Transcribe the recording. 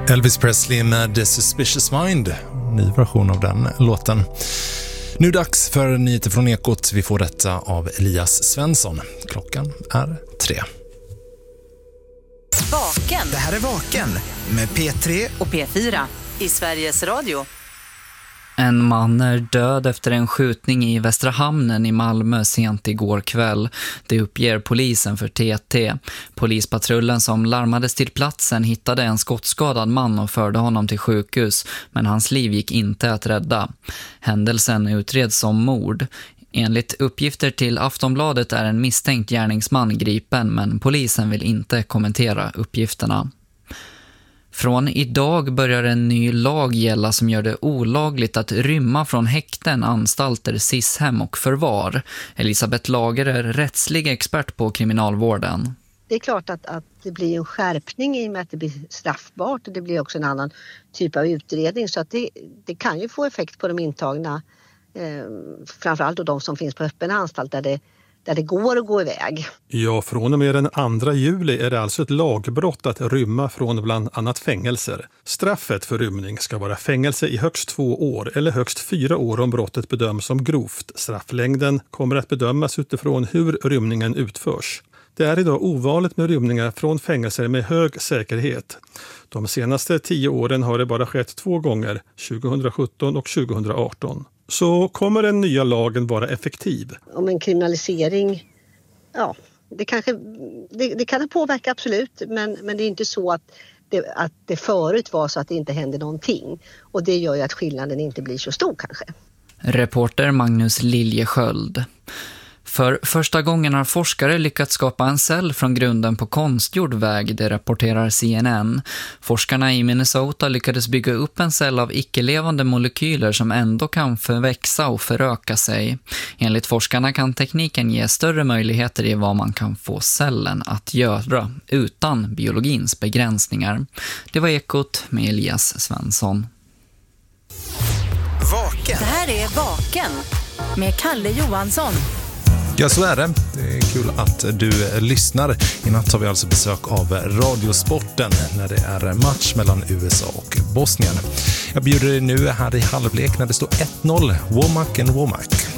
Elvis Presley med The Suspicious Mind. Ny version av den låten. Nu dags för nyheter från Ekot. Vi får detta av Elias Svensson. Klockan är 3. Vaken. Det här är Vaken med P3 och P4 i Sveriges Radio. En man är död efter en skjutning i Västra Hamnen i Malmö sent igår kväll. Det uppger polisen för TT. Polispatrullen som larmades till platsen hittade en skottskadad man och förde honom till sjukhus, men hans liv gick inte att rädda. Händelsen utreds som mord. Enligt uppgifter till Aftonbladet är en misstänkt gärningsman gripen, men polisen vill inte kommentera uppgifterna. Från idag börjar en ny lag gälla som gör det olagligt att rymma från häkten, anstalter, SIS-hem och förvar. Elisabeth Lager är rättslig expert på kriminalvården. Det är klart att det blir en skärpning i och med att det blir straffbart, och det blir också en annan typ av utredning, så att det kan ju få effekt på de intagna, framförallt då de som finns på öppen anstalt där det går att gå iväg. Ja, från och med den 2 juli är det alltså ett lagbrott att rymma från bland annat fängelser. Straffet för rymning ska vara fängelse i högst 2 år eller högst 4 år om brottet bedöms som grovt. Strafflängden kommer att bedömas utifrån hur rymningen utförs. Det är idag ovanligt med rymningar från fängelser med hög säkerhet. De senaste 10 åren har det bara skett 2 gånger, 2017 och 2018. Så kommer den nya lagen vara effektiv? Om en kriminalisering, ja, det kan påverka absolut, men det är inte så att det förut var så att det inte hände någonting. Och det gör ju att skillnaden inte blir så stor kanske. Reporter Magnus Liljesköld. För första gången har forskare lyckats skapa en cell från grunden på konstgjord väg, det rapporterar CNN. Forskarna i Minnesota lyckades bygga upp en cell av icke-levande molekyler som ändå kan förväxa och föröka sig. Enligt forskarna kan tekniken ge större möjligheter i vad man kan få cellen att göra utan biologins begränsningar. Det var Ekot med Elias Svensson. Vaken. Det här är Vaken med Kalle Johansson. Ja, så är det. Det är kul att du lyssnar. I natt har vi alltså besök av Radiosporten när det är match mellan USA och Bosnien. Jag bjuder dig nu här i halvlek när det står 1-0, Womack and Womack.